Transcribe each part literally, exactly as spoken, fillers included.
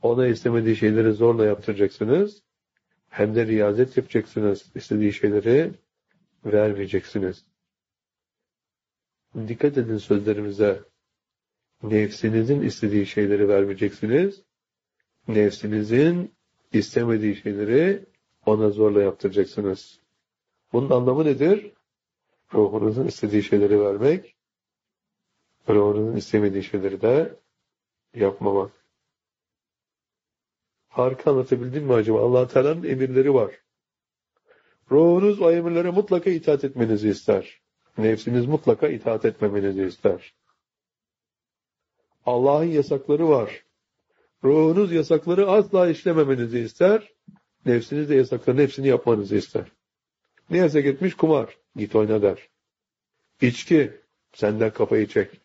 Ona istemediği şeyleri zorla yaptıracaksınız. Hem de riyazet yapacaksınız. İstediği şeyleri vermeyeceksiniz. Dikkat edin sözlerimize. Nefsinizin istediği şeyleri vermeyeceksiniz. Nefsinizin istemediği şeyleri ona zorla yaptıracaksınız. Bunun anlamı nedir? Ruhunuzun istediği şeyleri vermek, ruhunuzun istemediği şeyleri de yapmamak. Harika anlatabildim mi acaba? Allah Teala'nın emirleri var. Ruhunuz o emirlere mutlaka itaat etmenizi ister. Nefsiniz mutlaka itaat etmemenizi ister. Allah'ın yasakları var. Ruhunuz yasakları asla işlememenizi ister. Nefsiniz de yasakların hepsini yapmanızı ister. Ne yasak etmiş? Kumar. Git oyna der. İçki. Senden kafayı çek.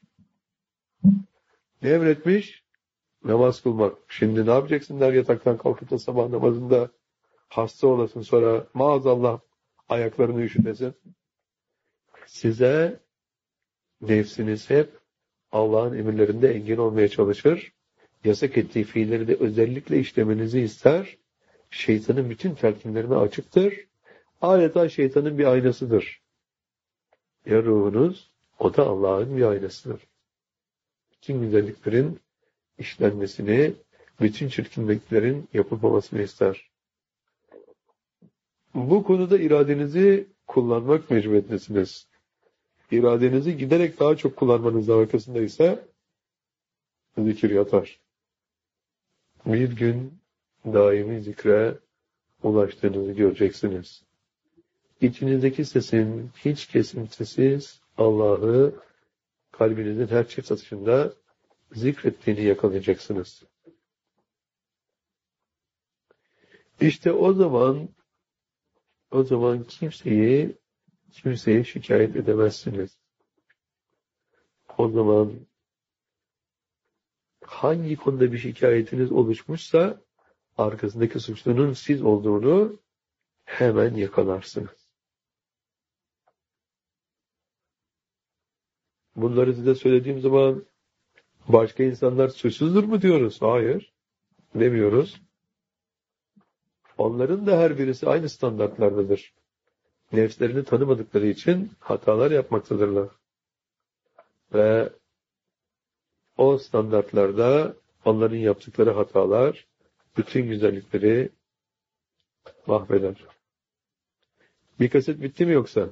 Ne emretmiş? Namaz kılmak. Şimdi ne yapacaksın der yataktan kalkıp da sabah namazında hasta olasın, sonra maazallah ayaklarını üşütesin. Size nefsiniz hep Allah'ın emirlerinde engel olmaya çalışır. Yasak ettiği fiilleri de özellikle işlemenizi ister. Şeytanın bütün telkinlerine açıktır. Adeta şeytanın bir aynasıdır. Ya ruhunuz, o da Allah'ın bir aynasıdır. Bütün güzelliklerin işlenmesini, bütün çirkinliklerin yapılmamasını ister. Bu konuda iradenizi kullanmak mecburiyetindesiniz. İradenizi giderek daha çok kullanmanız arkasında ise zikir yatar. Bir gün daimi zikre ulaştığınızı göreceksiniz. İçinizdeki sesin hiç kesintisiz Allah'ı kalbinizin her çift atışında zikrettiğini yakalayacaksınız. İşte o zaman o zaman kimseyi kimseye şikayet edemezsiniz. O zaman hangi konuda bir şikayetiniz oluşmuşsa arkasındaki suçlunun siz olduğunu hemen yakalarsınız. Bunları size söylediğim zaman başka insanlar suçsuzdur mu diyoruz? Hayır. Demiyoruz. Onların da her birisi aynı standartlardadır. Nefslerini tanımadıkları için hatalar yapmaktadırlar. Ve o standartlarda onların yaptıkları hatalar bütün güzellikleri mahveder. Bir kaset bitti mi yoksa?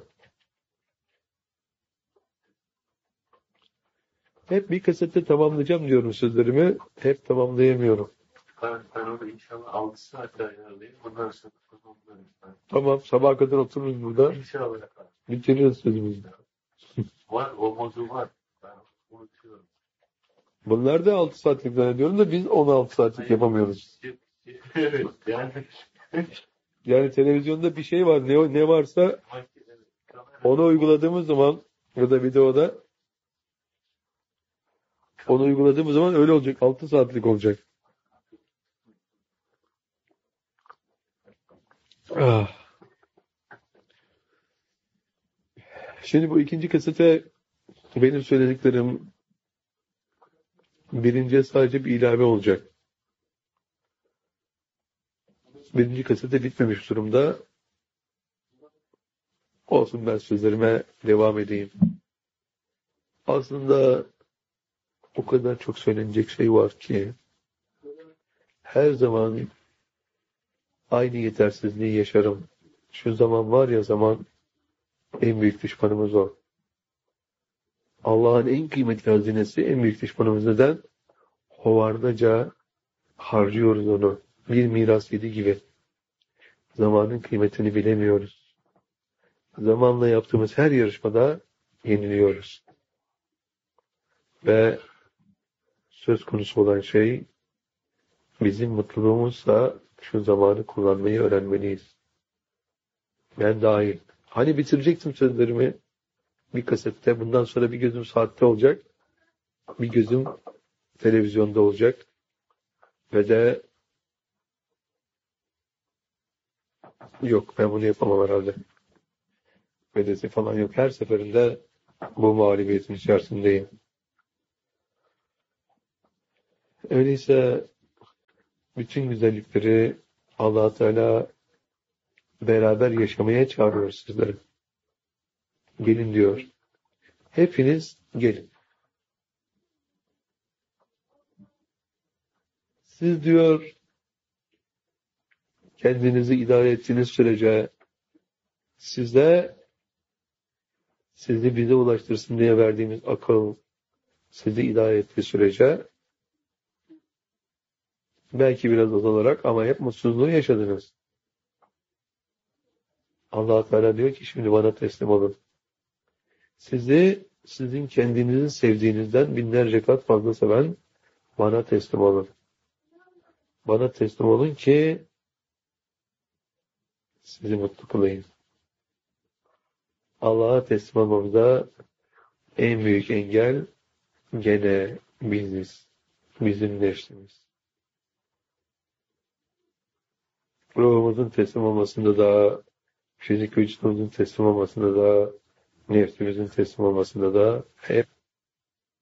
Hep bir kasette tamamlayacağım diyorum sözlerimi. Hep tamamlayamıyorum. Ben, ben orada inşallah altı saat ayarlayayım. Bundan sonra tamamlarım. Tamam, sabaha kadar otururuz burada. İnşallah. Bitiririz sözümüzü. Var, o modul var. Ben unutuyorum. Bunlar da altı saatlik zannediyorum da biz on altı saatlik Hayır, yapamıyoruz. Evet, yani. Yani televizyonda bir şey var. Ne, ne varsa onu uyguladığımız zaman ya da videoda onu uyguladığımız zaman öyle olacak. altı saatlik olacak. Ah. Şimdi bu ikinci kasete benim söylediklerim birinciye sadece bir ilave olacak. Birinci kasete bitmemiş durumda. Olsun, ben sözlerime devam edeyim. Aslında o kadar çok söylenecek şey var ki her zaman aynı yetersizliği yaşarım. Şu zaman var ya zaman, en büyük düşmanımız o. Allah'ın en kıymetli hazinesi en büyük düşmanımız. Neden? Hovardaca harcıyoruz onu. Bir miras yedi gibi. Zamanın kıymetini bilemiyoruz. Zamanla yaptığımız her yarışmada yeniliyoruz. Ve söz konusu olan şey bizim mutluluğumuzsa şu zamanı kullanmayı öğrenmeliyiz. Ben dahil. Hani bitirecektim sözlerimi bir kasette. Bundan sonra bir gözüm saatte olacak. Bir gözüm televizyonda olacak. Ve de yok, ben bunu yapamam herhalde. Bedesi falan yok. Her seferinde bu mağlubiyetin içerisindeyim. Öyleyse bütün güzellikleri Allah Teala beraber yaşamaya çağırıyor sizleri. Gelin diyor. Hepiniz gelin. Siz diyor kendinizi idare ettiğiniz sürece size sizi bize ulaştırsın diye verdiğimiz akıl sizi idare ettiği sürece belki biraz azalarak ama hep mutsuzluğu yaşadınız. Allah Teala diyor ki şimdi bana teslim olun. Sizi sizin kendinizi sevdiğinizden binlerce kat fazla seven bana teslim olun. Bana teslim olun ki sizi mutlu kılayım. Allah'a teslim olmamıza en büyük engel gene biziz. Bizim nefsimiz. Ruhumuzun teslim olmasında da, fizik vücudumuzun teslim olmasında da, nefsimizin teslim olmasında da hep